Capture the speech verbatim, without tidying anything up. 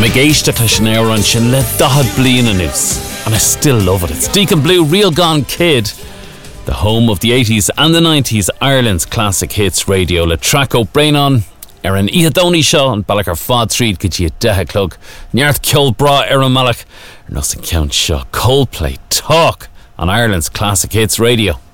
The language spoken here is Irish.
a géiste clissionéir an sin le dahad bliana nus. And I still love it. It's Deacon Blue, Real Gone Kid, the home of the eighties and the nineties, Ireland's classic hits radio. Le Traco Brain on, ar an Iadoni show on Ballachar Fod Street, gyd i dehe clog. Niarth Kill Bra Erin Malach, ar Nothing Count show. Coldplay Talk on Ireland's classic hits radio.